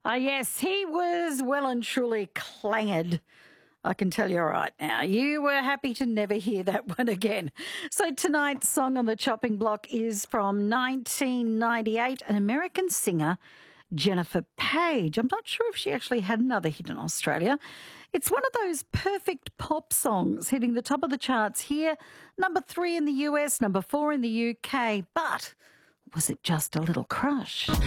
Ah, yes, he was well and truly clanged. I can tell you right now. You were happy to never hear that one again. So tonight's song on the chopping block is from 1998, an American singer, Jennifer Page. I'm not sure if she actually had another hit in Australia. It's one of those perfect pop songs hitting the top of the charts here, number 3 in the US, number 4 in the UK. But was it just a little crush?